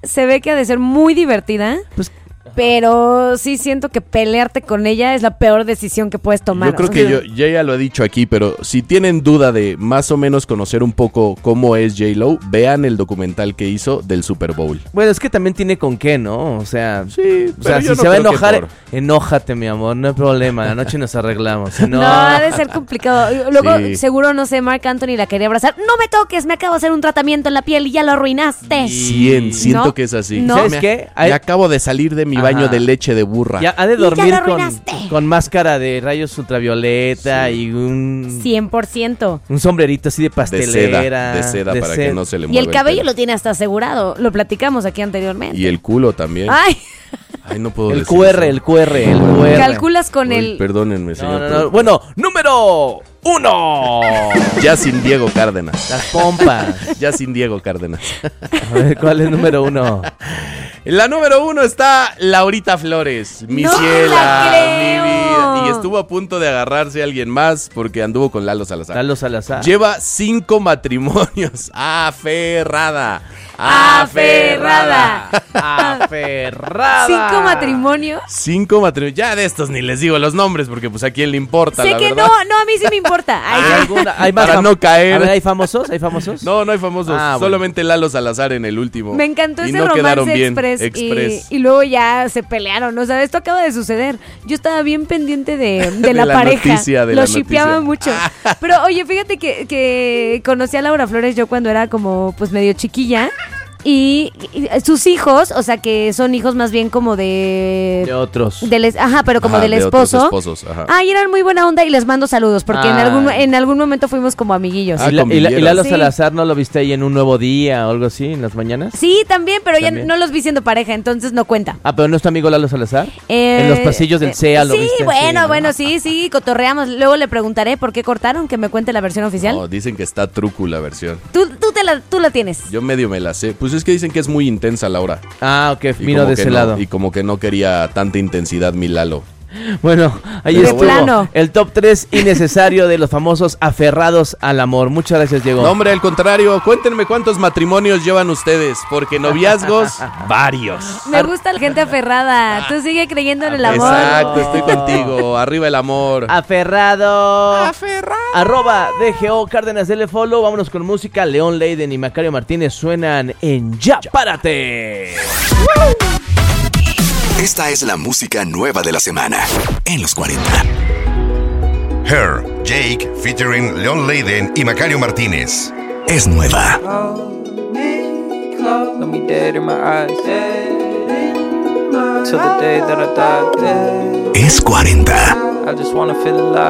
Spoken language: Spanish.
se ve que ha de ser muy divertida. Pues, pero sí siento que pelearte con ella es la peor decisión que puedes tomar. Yo creo que yo ya lo he dicho aquí, pero si tienen duda de más o menos conocer un poco cómo es J-Lo, vean el documental que hizo del Super Bowl. bueno, es que también tiene con qué, ¿no? O sea, Sí, o sea, si se va a enojar, enójate, mi amor, no hay problema, la noche nos arreglamos. Si No, ha de ser complicado. Luego, Sí. seguro, no sé, Marc Anthony la quería abrazar. No me toques, me acabo de hacer un tratamiento en la piel y ya lo arruinaste. Siento ¿No? que es así. ¿No? ¿Sabes qué? Me acabo de salir de mi baño de leche de burra. Ya ha de Y ya dormir lo arruinaste. con máscara de rayos ultravioleta y un 100%. sombrerito así de de pastelera. seda para que no se le Y mueva el cabello pelo. lo tiene hasta asegurado. Lo platicamos aquí anteriormente. Y el culo también. Ay, Ay, no puedo El decir QR, eso. el QR. calculas con Uy, el... Perdónenme, No, señor. no, pero- no. Bueno, número 1. Ya sin Diego Cárdenas. Las pompas. Ya sin Diego Cárdenas. A ver, ¿cuál es número 1? En la número 1 está Laurita Flores, mi ¡No ciela, la creo! mi vida. Y estuvo a punto de agarrarse a alguien más porque anduvo con Lalo Salazar. Lalo Salazar. Lleva 5 matrimonios. Aferrada. Aferrada. Aferrada. 5 matrimonios. 5 matrimonios. Ya de estos ni les digo los nombres porque pues a quién le importa, Sé la que verdad. no, a mí sí me importa. Ay, ¿Hay alguna? ¿Hay más Para no caer. A ver, ¿hay famosos? ¿Hay famosos? No, no hay famosos. Ah, bueno. Solamente Lalo Salazar en el último. me encantó Y ese no quedaron romance bien. express. Y luego ya se pelearon. O sea, esto acaba de suceder. Yo estaba bien pendiente de la pareja. noticia, de Lo la shippeaba noticia. mucho. Pero oye, fíjate que conocí a Laura Flores yo cuando era como pues medio chiquilla. Y sus hijos, o sea que son hijos más bien como De otros. ajá, pero como Ajá, del de otros esposo. esposos, ajá. Ay, eran muy buena onda y les mando saludos porque en algún momento fuimos como amiguillos. Ah, ¿Y convivieron. Lalo Sí. Salazar no lo viste ahí en Un Nuevo Día o algo así en las mañanas? Sí, también, pero También. ya no los vi siendo pareja, entonces no cuenta. Ah, pero ¿no es tu amigo Lalo Salazar? En los pasillos del CEA lo sí, viste. bueno, sí, cotorreamos. Luego le preguntaré por qué cortaron, que me cuente la versión oficial. No, dicen que está truco la versión. Tú la tienes. Yo medio me la sé. Pues es que dicen que es muy intensa Laura. Ah, ok, Y vino como de que ese no- lado. Y como que no quería tanta intensidad mi Lalo. Bueno, ahí De estuvo plano. el top 3 innecesario de los famosos aferrados al amor. Muchas gracias, Diego. No, hombre, al contrario, cuéntenme cuántos matrimonios llevan ustedes, porque noviazgos, varios. Me gusta la gente aferrada. Tú sigue creyendo en el amor. Exacto, estoy contigo. Arriba el amor. Aferrado. Arroba DGO Cárdenas, dele follow. Vámonos con música. León Leiden y Macario Martínez suenan en Ya Párate. Esta es la música nueva de la semana en los 40. Her, Jake, featuring Leon Leiden y Macario Martínez. Es nueva. Look me dead in my eyes. Till the day that I die. Es 40. I just wanna feel alive.